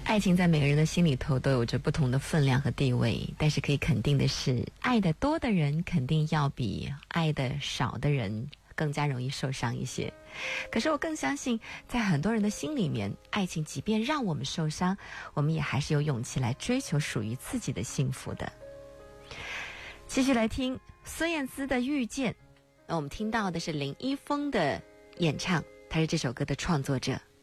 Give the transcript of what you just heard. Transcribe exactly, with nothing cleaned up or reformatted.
爱情在每个人的心里头都有着不同的分量和地位，但是可以肯定的是，爱得多的人肯定要比爱得少的人更加容易受伤一些。可是我更相信，在很多人的心里面，爱情即便让我们受伤，我们也还是有勇气来追求属于自己的幸福的。继续来听孙燕姿的《遇见》，那我们听到的是林一峰的演唱，他是这首歌的创作者。